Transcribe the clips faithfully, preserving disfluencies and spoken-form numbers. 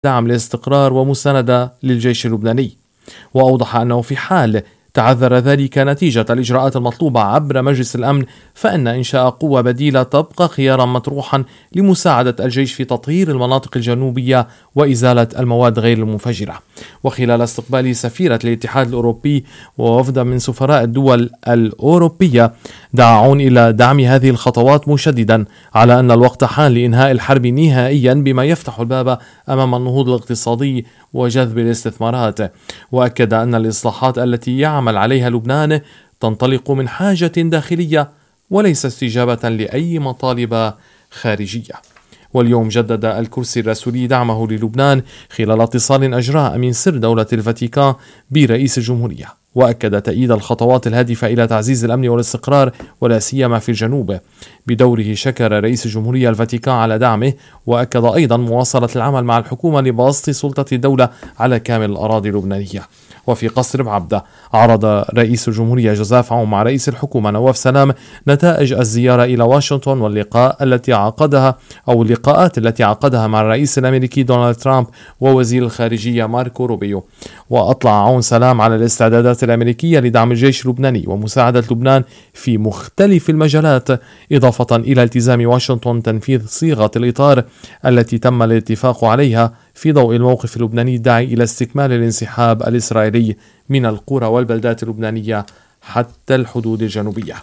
دعم الاستقرار ومساندة للجيش اللبناني. وأوضح أنه في حال تعذر ذلك نتيجة الإجراءات المطلوبة عبر مجلس الأمن فإن إنشاء قوة بديلة تبقى خيارا مطروحا لمساعدة الجيش في تطهير المناطق الجنوبية وإزالة المواد غير المنفجرة. وخلال استقبال سفيرة الاتحاد الأوروبي ووفدا من سفراء الدول الأوروبية دعا عون إلى دعم هذه الخطوات، مشددا على أن الوقت حان لإنهاء الحرب نهائيا بما يفتح الباب أمام النهوض الاقتصادي وجذب الاستثمارات. وأكد أن الإصلاحات التي يعمل عليها لبنان تنطلق من حاجة داخلية وليس استجابة لأي مطالب خارجية. واليوم جدد الكرسي الرسولي دعمه للبنان خلال اتصال أجراه أمين سر دولة الفاتيكان برئيس الجمهورية، وأكد تأييد الخطوات الهادفة إلى تعزيز الأمن والاستقرار ولا سيما في الجنوب. بدوره شكر رئيس الجمهورية الفاتيكان على دعمه، وأكد أيضا مواصلة العمل مع الحكومة لبسط سلطة الدولة على كامل الأراضي اللبنانية. وفي قصر بعبدة عرض رئيس الجمهورية جوزيف عون مع رئيس الحكومة نواف سلام نتائج الزيارة إلى واشنطن واللقاء التي عقدها أو اللقاءات التي عقدها مع الرئيس الأمريكي دونالد ترامب ووزير الخارجية ماركو روبيو. وأطلع عون سلام على الاستعدادات الأمريكية لدعم الجيش اللبناني ومساعدة لبنان في مختلف المجالات، إضافة إلى التزام واشنطن تنفيذ صيغة الإطار التي تم الاتفاق عليها في ضوء الموقف اللبناني الداعي إلى استكمال الانسحاب الإسرائيلي من القرى والبلدات اللبنانية حتى الحدود الجنوبية.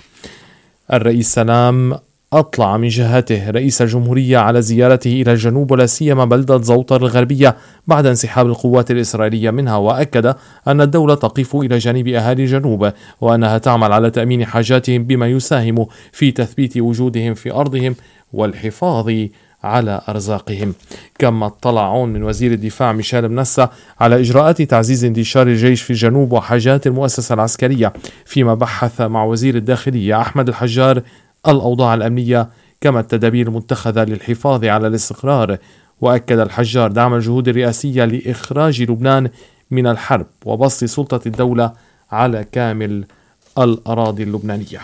الرئيس سلام أطلع من جهته رئيس الجمهورية على زيارته إلى الجنوب ولا سيما بلدة زوطر الغربية بعد انسحاب القوات الإسرائيلية منها، وأكد أن الدولة تقف إلى جانب أهالي الجنوب وأنها تعمل على تأمين حاجاتهم بما يساهم في تثبيت وجودهم في أرضهم والحفاظ على أرزاقهم. كما اطلع عون من وزير الدفاع ميشيل منسى على إجراءات تعزيز انتشار الجيش في الجنوب وحاجات المؤسسة العسكرية، فيما بحث مع وزير الداخلية أحمد الحجار الأوضاع الأمنية كما التدابير المتخذة للحفاظ على الاستقرار. وأكد الحجار دعم الجهود الرئاسية لإخراج لبنان من الحرب وبسط سلطة الدولة على كامل الأراضي اللبنانية.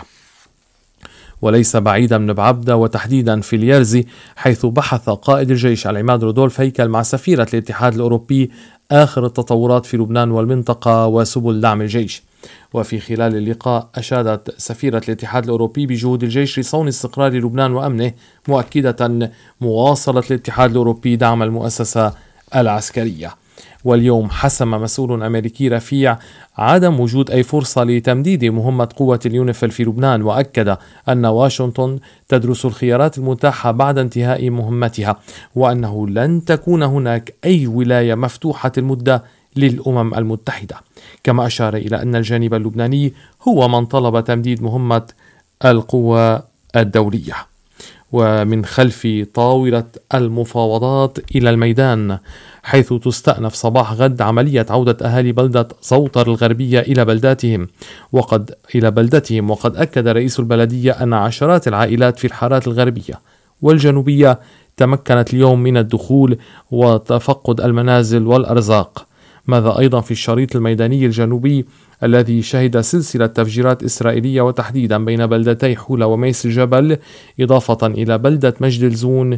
وليس بعيدا من بعبدة وتحديدا في اليرزي، حيث بحث قائد الجيش العماد رودولف هيكل مع سفيرة الاتحاد الأوروبي آخر التطورات في لبنان والمنطقة وسبل دعم الجيش. وفي خلال اللقاء أشادت سفيرة الاتحاد الأوروبي بجهود الجيش لصون استقرار لبنان وأمنه، مؤكدة مواصلة الاتحاد الأوروبي دعم المؤسسة العسكرية. واليوم حسم مسؤول أمريكي رفيع عدم وجود أي فرصة لتمديد مهمة قوة اليونيفيل في لبنان، وأكد أن واشنطن تدرس الخيارات المتاحة بعد انتهاء مهمتها، وأنه لن تكون هناك أي ولاية مفتوحة المدة للأمم المتحدة. كما أشار إلى أن الجانب اللبناني هو من طلب تمديد مهمة القوى الدولية. ومن خلف طاولة المفاوضات إلى الميدان، حيث تستأنف صباح غد عملية عودة أهالي بلدة زوطر الغربية إلى بلداتهم وقد إلى بلدتهم وقد أكد رئيس البلدية أن عشرات العائلات في الحارات الغربية والجنوبية تمكنت اليوم من الدخول وتفقد المنازل والأرزاق. ماذا أيضا في الشريط الميداني الجنوبي الذي شهد سلسلة تفجيرات إسرائيلية وتحديدا بين بلدتي حولة وميس الجبل، إضافة إلى بلدة مجد الزون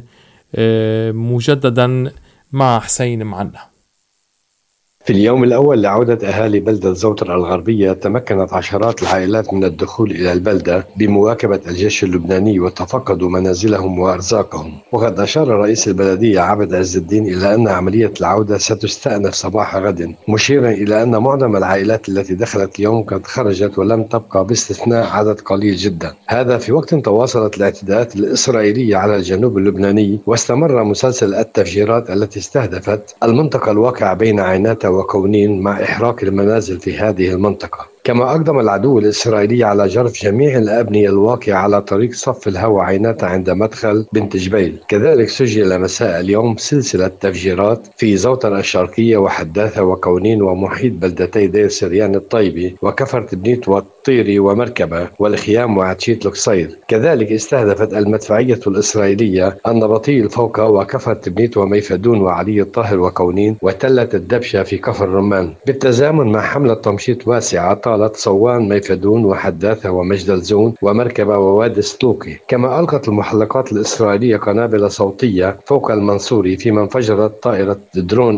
مجددا مع حسين معنا. في اليوم الأول لعودة أهالي بلدة زوطر الغربية تمكنت عشرات العائلات من الدخول إلى البلدة بمواكبة الجيش اللبناني وتفقدوا منازلهم وأرزاقهم. وقد أشار رئيس البلدية عبد عز الدين إلى أن عملية العودة ستستأنف صباح غد، مشيرا إلى أن معظم العائلات التي دخلت اليوم قد خرجت ولم تبقى باستثناء عدد قليل جدا. هذا في وقت تواصلت الاعتداءات الإسرائيلية على الجنوب اللبناني واستمر مسلسل التفجيرات التي استهدفت المنطقة الواقعة بين عيناتا وكونين مع إحراق المنازل في هذه المنطقة. كما أقدم العدو الإسرائيلي على جرف جميع الأبنية الواقعة على طريق صف الهواء عيناتا عند مدخل بنت جبيل. كذلك سجل مساء اليوم سلسلة تفجيرات في زوطر الشرقية وحداثة وكونين ومحيط بلدتي دير سريان الطيبي وكفر تبنيت والطيري ومركبة والخيام وعتشيت القصير. كذلك استهدفت المدفعية الإسرائيلية النبطي الفوقة وكفر تبنيت وميفدون وعلي الطاهر وكونين وتلة الدبشة في كفر رمان، بالتزامن مع حملة تمشيط واسعة أطالت صوان ميفدون وحداثة ومجدلزون ومركبة ووادي سلوكي. كما ألقت المحلقات الإسرائيلية قنابل صوتية فوق المنصوري، فيما انفجرت طائرة درون